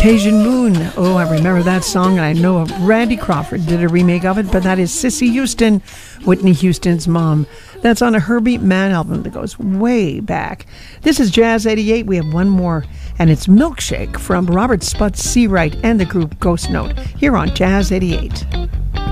Caucasian Moon. Oh, I remember that song, and I know Randy Crawford did a remake of it, but that is Cissy Houston, Whitney Houston's mom. That's on a Herbie Mann album that goes way back. This is Jazz 88. We have one more, and it's Milkshake from Robert Spud Seawright and the group Ghost Note here on Jazz 88.